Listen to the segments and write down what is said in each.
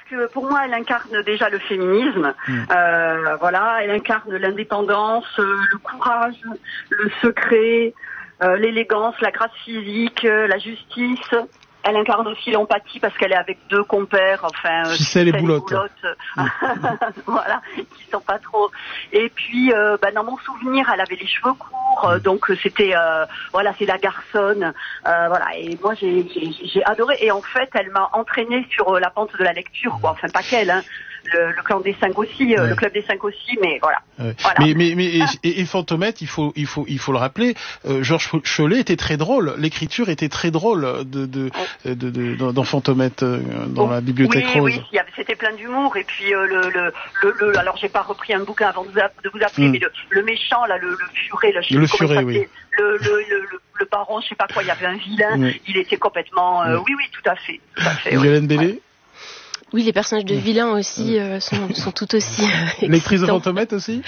que pour moi, elle incarne déjà le féminisme. Voilà, elle incarne l'indépendance, le courage, le secret, l'élégance, la grâce physique, la justice. Elle incarne aussi l'empathie parce qu'elle est avec deux compères, enfin, Ficelle et Boulotte. Voilà, qui sont pas trop. Et puis, dans mon souvenir, elle avait les cheveux courts, donc c'était, voilà, c'est la garçonne, voilà. Et moi, j'ai adoré. Et en fait, elle m'a entraînée sur la pente de la lecture, quoi. Enfin, pas qu'elle, hein. Le clan des 5 aussi, le club des 5 aussi, mais voilà. Voilà. Mais Fantomette, il faut le rappeler. Georges Chollet était très drôle. L'écriture était très drôle dans Fantomette, dans la bibliothèque rose. Oui, c'était plein d'humour. Et puis alors j'ai pas repris un bouquin avant de vous appeler, mais le méchant là, le furet, là, je sais le plus comment furet, il s'appelait. Le baron, je sais pas quoi, il y avait un vilain. Il était complètement, oui, tout à fait. Violaine Bellé. Oui, les personnages de vilains aussi sont tout aussi Lectrice de Fantomette aussi.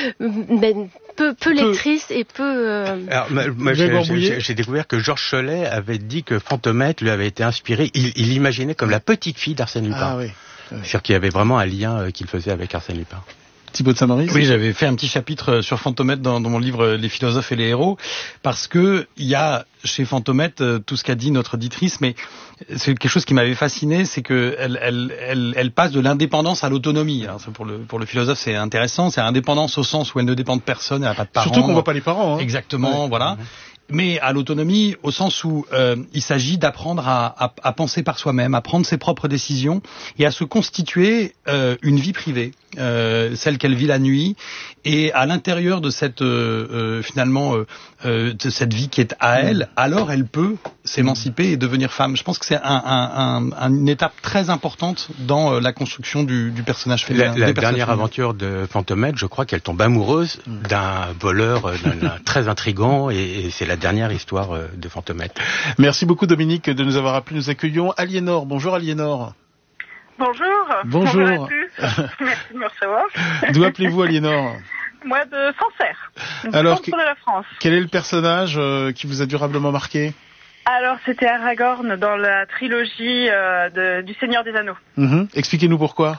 Peu lectrice et peu. Alors, moi j'ai découvert que Georges Chollet avait dit que Fantomette lui avait été inspiré. Il l'imaginait comme la petite fille d'Arsène Lupin. Ah oui. C'est-à-dire qu'il y avait vraiment un lien qu'il faisait avec Arsène Lupin. Thibaut de Saint-Maurice. Oui, j'avais fait un petit chapitre sur Fantomette dans mon livre Les philosophes et les héros, parce que il y a chez Fantomette tout ce qu'a dit notre auditrice, mais c'est quelque chose qui m'avait fasciné, c'est que elle passe de l'indépendance à l'autonomie. Alors, pour le philosophe, c'est intéressant, c'est l'indépendance au sens où elle ne dépend de personne, elle n'a pas de parents. Surtout qu'on voit pas les parents. Hein. Exactement, voilà. Mais à l'autonomie, au sens où il s'agit d'apprendre à penser par soi-même, à prendre ses propres décisions et à se constituer une vie privée, celle qu'elle vit la nuit. Et à l'intérieur de cette de cette vie qui est à elle, alors elle peut s'émanciper et devenir femme. Je pense que c'est une étape très importante dans la construction du personnage féminin. La dernière aventure de Fantomette, je crois qu'elle tombe amoureuse d'un voleur très intrigant et c'est la dernière histoire de Fantomette. Merci beaucoup Dominique de nous avoir appelé. Nous accueillons Aliénor. Bonjour Aliénor. Bonjour. Bonjour. Merci de me recevoir. D'où appelez-vous Aliénor? Moi de Sancerre. Alors, centre de la France. Quel est le personnage qui vous a durablement marqué? Alors c'était Aragorn dans la trilogie du Seigneur des Anneaux. Expliquez-nous pourquoi.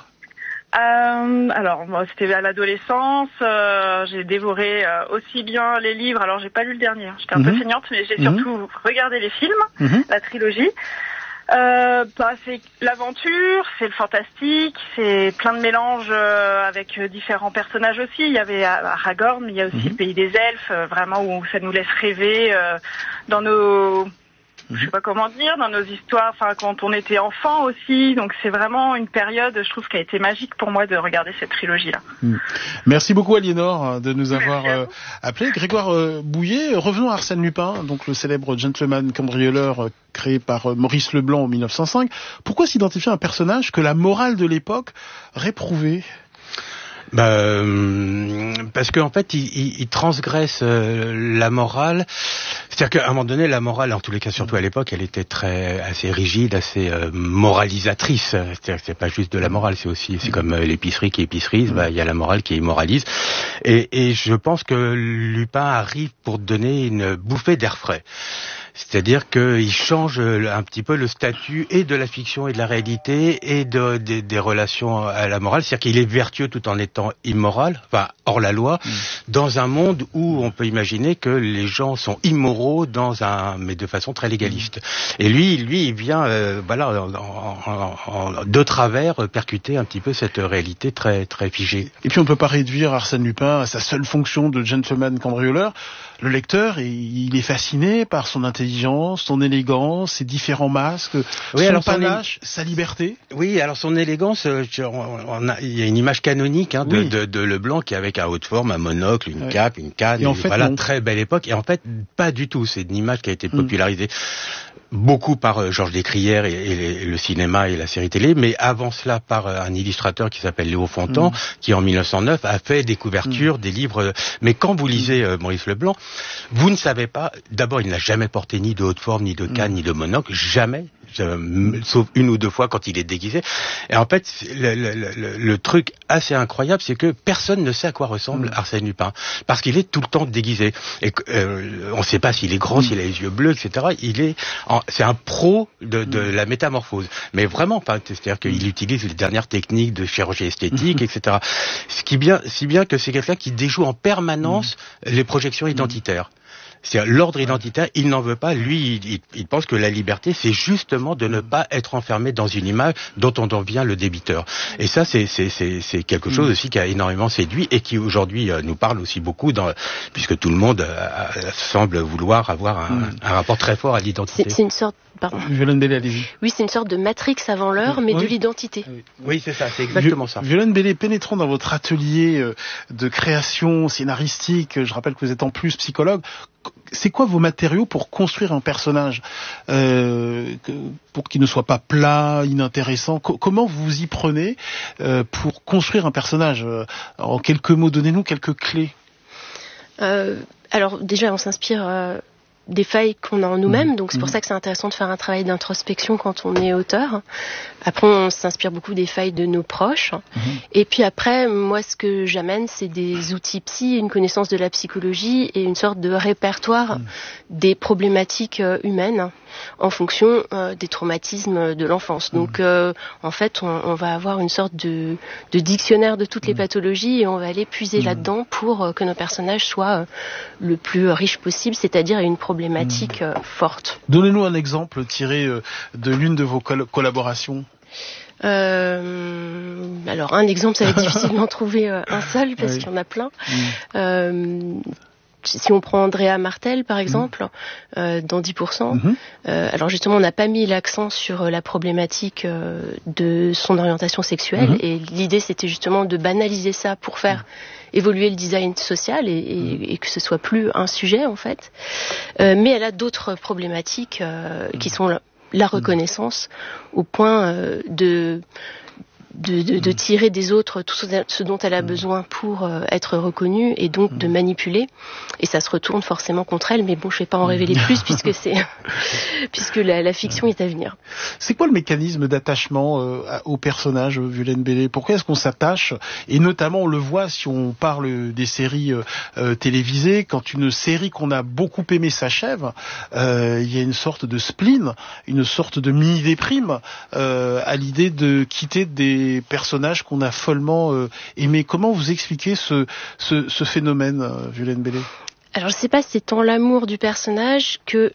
Alors moi c'était à l'adolescence, j'ai dévoré aussi bien les livres, alors j'ai pas lu le dernier, j'étais un peu feignante, mais j'ai surtout regardé les films, la trilogie. C'est l'aventure, c'est le fantastique, c'est plein de mélanges avec différents personnages aussi. Il y avait Aragorn, mais il y a aussi le pays des elfes, vraiment où ça nous laisse rêver dans nos... Je sais pas comment dire, dans nos histoires, enfin quand on était enfant aussi, donc c'est vraiment une période, je trouve, qui a été magique pour moi de regarder cette trilogie-là. Merci beaucoup Aliénor de nous avoir appelé. Grégoire Bouillet, revenons à Arsène Lupin, donc le célèbre gentleman cambrioleur créé par Maurice Leblanc en 1905. Pourquoi s'identifier à un personnage que la morale de l'époque réprouvait ? Parce qu'en fait, il transgresse la morale. C'est-à-dire qu'à un moment donné, la morale, en tous les cas, surtout à l'époque, elle était assez rigide, assez moralisatrice. C'est-à-dire que c'est pas juste de la morale, c'est comme l'épicerie qui épicerise, il y a la morale qui immoralise. Et je pense que Lupin arrive pour donner une bouffée d'air frais. C'est-à-dire qu'il change un petit peu le statut et de la fiction et de la réalité et des relations à la morale. C'est-à-dire qu'il est vertueux tout en étant immoral, enfin hors la loi, dans un monde où on peut imaginer que les gens sont immoraux mais de façon très légaliste. Et lui, il vient, de travers percuter un petit peu cette réalité très très figée. Et puis on ne peut pas réduire Arsène Lupin à sa seule fonction de gentleman cambrioleur. Le lecteur, il est fasciné par son intelligence, son élégance, ses différents masques, son panache, sa liberté. Oui, alors son élégance, il y a une image canonique de Leblanc qui est avec un haut de forme, un monocle, une cape, une canne, et en fait, non. Très belle époque. Et en fait, pas du tout. C'est une image qui a été popularisée beaucoup par Georges Descrières et le cinéma et la série télé, mais avant cela par un illustrateur qui s'appelle Léo Fontan, qui en 1909 a fait des couvertures, des livres. Mais quand vous lisez Maurice Leblanc, vous ne savez pas, d'abord il n'a jamais porté ni de haute forme, ni de canne, ni de monocle, jamais, sauf une ou deux fois quand il est déguisé. Et en fait, le truc assez incroyable, c'est que personne ne sait à quoi ressemble Arsène Lupin, parce qu'il est tout le temps déguisé. Et on ne sait pas s'il est grand, s'il a les yeux bleus, etc. C'est un pro de la métamorphose. Mais vraiment pas. C'est-à-dire qu'il utilise les dernières techniques de chirurgie esthétique, etc. Si bien que c'est quelqu'un qui déjoue en permanence les projections identitaires. C'est l'ordre identitaire, il n'en veut pas. Lui, il pense que la liberté, c'est justement de ne pas être enfermé dans une image dont on devient le débiteur. Et ça, c'est quelque chose aussi qui a énormément séduit et qui aujourd'hui nous parle aussi beaucoup, puisque tout le monde semble vouloir avoir un rapport très fort à l'identité. C'est une sorte... Pardon. Violaine Bellé, allez-y. Oui, c'est une sorte de Matrix avant l'heure, mais de l'identité. Oui, c'est ça, c'est exactement ça. Violaine Bellé, pénétrons dans votre atelier de création scénaristique. Je rappelle que vous êtes en plus psychologue. C'est quoi vos matériaux pour construire un personnage, pour qu'il ne soit pas plat, inintéressant? Comment vous y prenez pour construire un personnage? En quelques mots, donnez-nous quelques clés. Alors déjà, on s'inspire des failles qu'on a en nous-mêmes, donc c'est pour ça que c'est intéressant de faire un travail d'introspection quand on est auteur. Après, on s'inspire beaucoup des failles de nos proches. Et puis après, moi, ce que j'amène, c'est des outils psy, une connaissance de la psychologie et une sorte de répertoire des problématiques humaines en fonction des traumatismes de l'enfance. Donc, en fait, on va avoir une sorte de dictionnaire de toutes les pathologies et on va aller puiser là-dedans pour que nos personnages soient le plus riches possible, c'est-à-dire une problématique forte. Donnez-nous un exemple tiré de l'une de vos collaborations. Alors, un exemple, ça va être difficile d'en trouver un seul parce qu'il y en a plein. Si on prend Andrea Martel, par exemple, dans 10%, alors justement, on n'a pas mis l'accent sur la problématique de son orientation sexuelle, et l'idée, c'était justement de banaliser ça pour faire évoluer le design social et que ce soit plus un sujet, en fait. Mais elle a d'autres problématiques qui sont la reconnaissance au point de tirer des autres tout ce dont elle a besoin pour être reconnue et donc de manipuler, et ça se retourne forcément contre elle, mais bon, je vais pas en révéler plus puisque la fiction est à venir. C'est quoi le mécanisme d'attachement au personnage, Violaine Bellé? Pourquoi est-ce qu'on s'attache? Et notamment, on le voit si on parle des séries télévisées, quand une série qu'on a beaucoup aimée s'achève, il y a une sorte de spleen, une sorte de mini-déprime à l'idée de quitter des personnages qu'on a follement aimés. Comment vous expliquez ce phénomène, Violaine Bellé? Alors, je sais pas si c'est tant l'amour du personnage que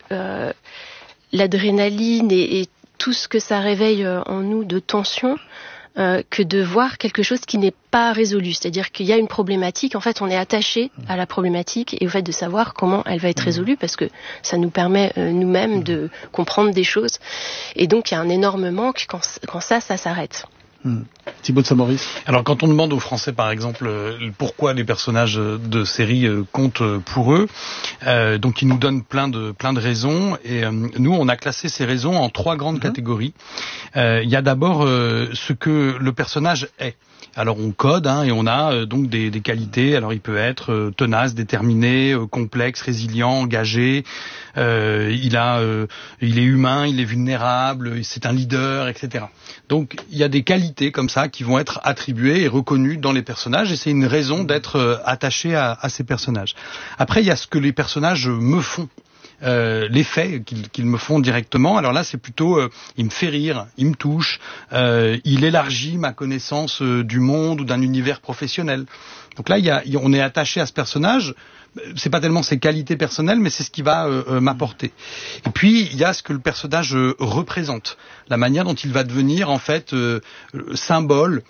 l'adrénaline et tout ce que ça réveille en nous de tension, que de voir quelque chose qui n'est pas résolu. C'est-à-dire qu'il y a une problématique, en fait, on est attaché à la problématique et au fait de savoir comment elle va être résolue, parce que ça nous permet nous-mêmes de comprendre des choses. Et donc, il y a un énorme manque quand ça s'arrête. Thibaut de Saint-Maurice. Alors, quand on demande aux Français, par exemple, pourquoi les personnages de séries comptent pour eux, donc ils nous donnent plein de raisons, et nous, on a classé ces raisons en 3 grandes catégories. Il y a d'abord ce que le personnage est. Alors on code et on a donc des qualités. Alors il peut être tenace, déterminé, complexe, résilient, engagé. Il est humain, il est vulnérable, c'est un leader, etc. Donc il y a des qualités comme ça qui vont être attribuées et reconnues dans les personnages, et c'est une raison d'être attaché à ces personnages. Après il y a ce que les personnages me font. Les faits qu'ils me font directement. Alors là, c'est plutôt, il me fait rire, il me touche, il élargit ma connaissance du monde ou d'un univers professionnel. Donc là, on est attaché à ce personnage. C'est pas tellement ses qualités personnelles, mais c'est ce qui va m'apporter. Et puis il y a ce que le personnage représente, la manière dont il va devenir en fait symbole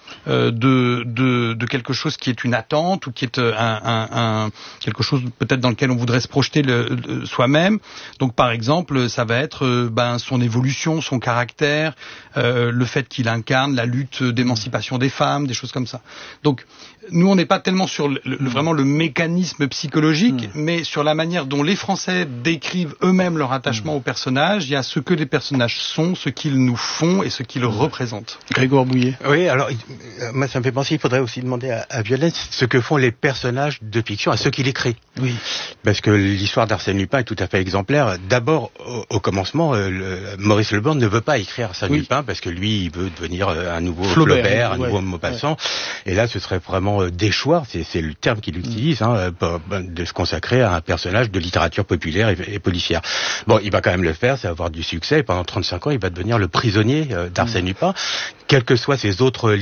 de quelque chose qui est une attente, ou qui est quelque chose peut-être dans lequel on voudrait se projeter soi-même. Donc par exemple, ça va être son évolution, son caractère, le fait qu'il incarne la lutte d'émancipation des femmes, des choses comme ça. Donc nous, on n'est pas tellement sur vraiment le mécanisme psychologique psychologique, mais sur la manière dont les Français décrivent eux-mêmes leur attachement aux personnages. Il y a ce que les personnages sont, ce qu'ils nous font et ce qu'ils représentent. Grégoire Bouillet. Oui, alors moi ça me fait penser, il faudrait aussi demander à Violaine ce que font les personnages de fiction, à ceux qui les créent. Oui. Parce que l'histoire d'Arsène Lupin est tout à fait exemplaire. D'abord, au commencement, Maurice Leblanc ne veut pas écrire Arsène Lupin parce que lui, il veut devenir un nouveau Flaubert, un nouveau Maupassant. Et là, ce serait vraiment déchoir, c'est le terme qu'il utilise, de se consacrer à un personnage de littérature populaire et policière. Bon, il va quand même le faire, ça va avoir du succès. Et pendant 35 ans, il va devenir le prisonnier d'Arsène Lupin, quels que soient ses autres